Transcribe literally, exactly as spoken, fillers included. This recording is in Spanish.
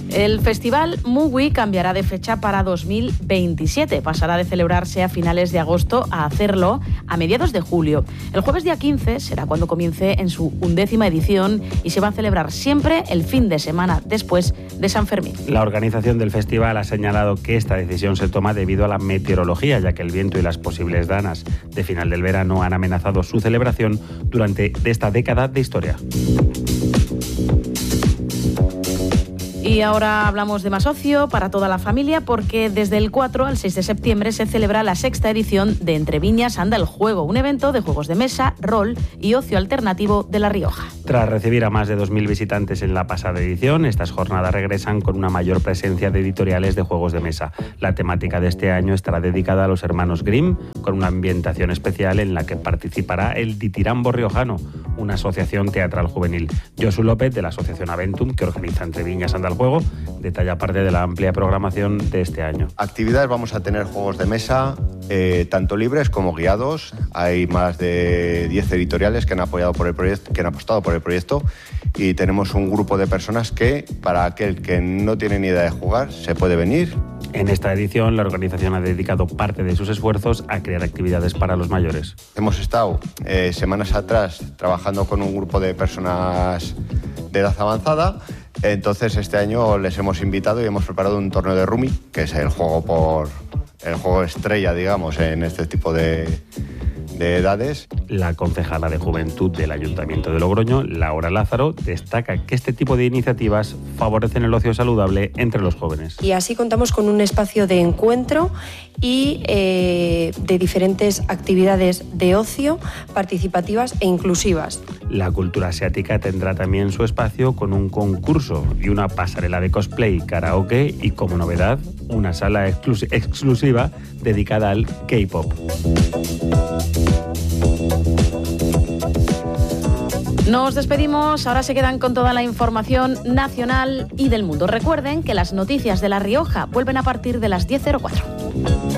El festival Mugui cambiará de fecha para dos mil veintisiete. Pasará de celebrarse a finales de agosto a hacerlo a mediados de julio. El jueves día quince será cuando comience en su undécima edición y se va a celebrar siempre el fin de semana después de San Fermín. La organización del festival ha señalado que esta decisión se toma debido a la meteorología, ya que el viento y las posibles danas de final del verano han amenazado su celebración durante esta década de historia. Y ahora hablamos de más ocio para toda la familia, porque desde el cuatro al seis de septiembre se celebra la sexta edición de Entre Viñas Anda el Juego, un evento de juegos de mesa, rol y ocio alternativo de La Rioja. Tras recibir a más de dos mil visitantes en la pasada edición, estas jornadas regresan con una mayor presencia de editoriales de juegos de mesa. La temática de este año estará dedicada a los hermanos Grimm, con una ambientación especial en la que participará el Ditirambo Riojano, una asociación teatral juvenil. Josu López, de la asociación Aventum, que organiza Entre Viñas Anda el Juego, detalla parte de la amplia programación de este año. Actividades: vamos a tener juegos de mesa, eh, tanto libres como guiados. Hay más de diez editoriales que han apoyado por el proyecto, que han apostado por el proyecto, y tenemos un grupo de personas que, para aquel que no tiene ni idea de jugar, se puede venir. En esta edición, la organización ha dedicado parte de sus esfuerzos a crear actividades para los mayores. Hemos estado eh, semanas atrás trabajando con un grupo de personas de edad avanzada. Entonces este año les hemos invitado y hemos preparado un torneo de Rummy, que es el juego por el juego estrella, digamos, en este tipo de, de edades. La concejala de Juventud del Ayuntamiento de Logroño, Laura Lázaro, destaca que este tipo de iniciativas favorecen el ocio saludable entre los jóvenes. Y así contamos con un espacio de encuentro y eh, de diferentes actividades de ocio participativas e inclusivas. La cultura asiática tendrá también su espacio con un concurso y una pasarela de cosplay, karaoke y, como novedad, una sala exclus- exclusiva dedicada al K-pop. Nos despedimos, ahora se quedan con toda la información nacional y del mundo. Recuerden que las noticias de La Rioja vuelven a partir de las diez cero cuatro.